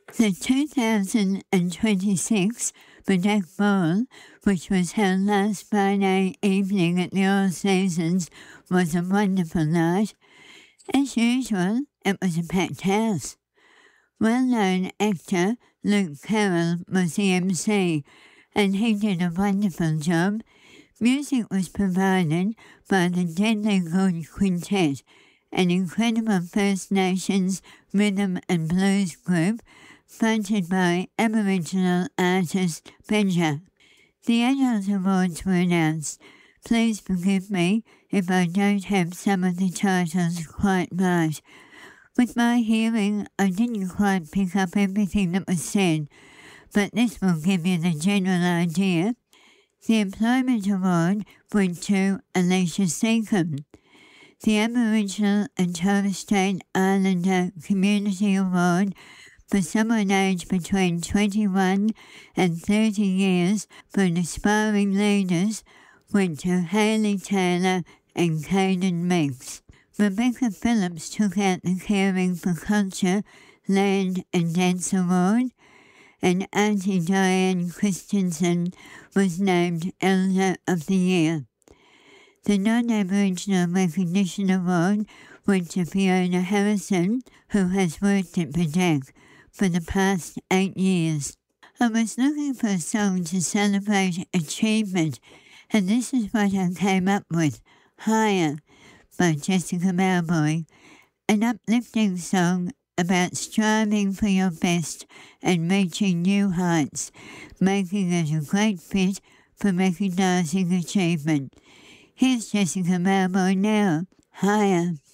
The 2026 Bedeck Bowl, which was held last Friday evening at the All Seasons, was a wonderful night. As usual, it was a packed house. Well-known actor Luke Carroll was the MC, and he did a wonderful job. Music was provided by the Deadly Good Quintet, an incredible First Nations rhythm and blues group fronted by Aboriginal artist Benja. The Adult Awards were announced. Please forgive me if I don't have some of the titles quite right. With my hearing, I didn't quite pick up everything that was said, but this will give you the general idea. The Employment Award went to Alicia Seacombe. The Aboriginal and Torres Strait Islander Community Award for someone aged between 21 and 30 years for inspiring leaders went to Hayley Taylor and Caden Meeks. Rebecca Phillips took out the Caring for Culture, Land and Dance Award, and Auntie Diane Christensen was named Elder of the Year. The Non-Aboriginal Recognition Award went to Fiona Harrison, who has worked at Bedeck for the past 8 years. I was looking for a song to celebrate achievement, and this is what I came up with, Higher, by Jessica Mauboy, an uplifting song about striving for your best and reaching new heights, making it a great fit for recognising achievement. Here's Jessica Mauboy now, Higher.